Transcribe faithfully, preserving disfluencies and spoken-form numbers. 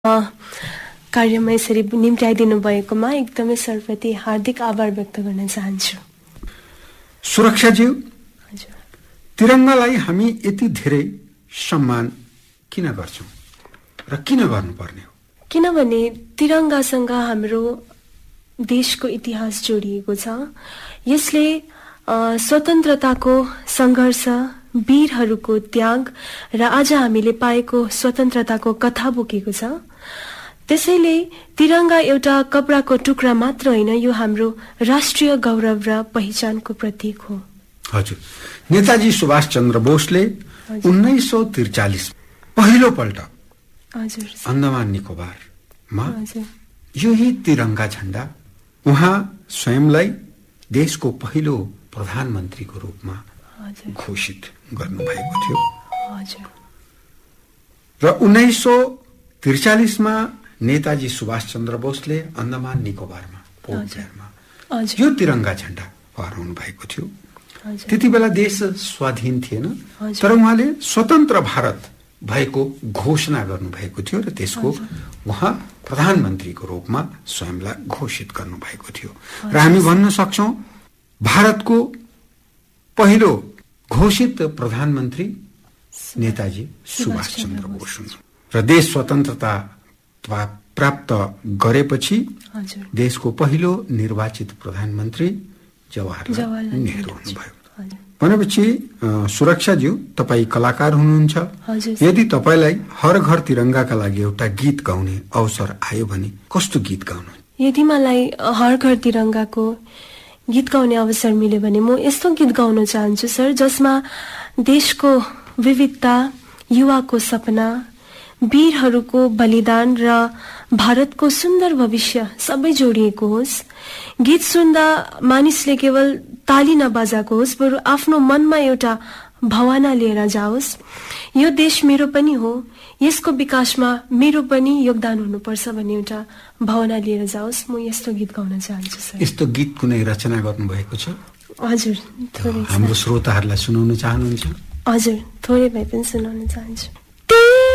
कार्यमा यसरी निम्त्याइदिनु भएकोमा एकदमै सरप्रति हार्दिक आभार व्यक्त गर्न चाहन्छु। सुरक्षाज्यू, तिरङ्गालाई हामी यति धेरै सम्मान किन गर्छौं र किन गर्नुपर्ने हो? किनभने तिरङ्गासँग हाम्रो देशको इतिहास जोडिएको छ। यसले स्वतन्त्रताको सङ्घर्ष, वीरहरूको त्याग र आज हामीले पाएको स्वतन्त्रताको कथा बोकेको छ। त्यसैले तिरङ्गा एउटा कपडाको टुक्रा मात्र होइन, यो हाम्रो राष्ट्रिय गौरव र पहिचानको प्रतीक हो। हजुर, नेताजी सुभाष चन्द्र बोसले उन्नाइस सौ त्रिचालिस पहिलो पल्ट हजुर अण्डमान निकोबारमा यही तिरङ्गा झण्डा उहाँ स्वयंलाई देशको पहिलो प्रधानमन्त्रीको रूपमा घोषित गर्नुभएको थियो। र उन्नाइस सौ त्रिचालिसमा नेताजी सुभाष चन्द्र बोसले अण्डमान निकोबारमा पोर्ट ब्लेयरमा यो तिरङ्गा झण्डा फहराउनु भएको थियो। त्यति बेला देश स्वाधीन थिएन, तर उहाँले स्वतन्त्र भारत भएको घोषणा गर्नुभएको थियो र त्यसको उहाँ प्रधानमन्त्रीको रूपमा स्वयंलाई घोषित गर्नुभएको थियो। र हामी भन्न सक्छौं भारतको पहिलो घोषित प्रधानमन्त्री नेताजी सुभाष चन्द्र बोस हुन्। र देश स्वतन्त्रता प्राप्त गरेपछि देशको पहिलो निर्वाचित प्रधानमन्त्री जवाहरलाल नेहरू हुनुभयो। भनेपछि सुरक्षाज्यू, तपाईँ कलाकार हुनुहुन्छ। यदि तपाईँलाई हर घर तिरङ्गाका लागि एउटा गीत गाउने अवसर आयो भने कस्तो गीत गाउनु? यदि मलाई हर घर तिरङ्गाको गीत गाउने अवसर मिल्यो भने म यस्तो गीत गाउन चाहन्छु सर, जसमा देशको विविधता, युवाको सपना, वीरहरूको बलिदान र भारतको सुन्दर भविष्य सबै जोडिएको होस्। गीत सुन्दा मानिसले केवल ताली नबजाएको होस्, बरु आफ्नो मनमा एउटा भावना लिएर जाओस्। यो देश मेरो पनि हो, यसको विकासमा मेरो पनि योगदान हुनुपर्छ भन्ने एउटा भावना लिएर जाओस्। म यस्तो गीत गाउन चाहन्छु सर। यस्तो गीत कुनै रचना गर्नुभएको छ? हजुर, थोरै हाम्रो श्रोताहरूलाई सुनाउन चाहनुहुन्छ? हजुर, थोरै भए पनि सुनाउन चाहन्छु।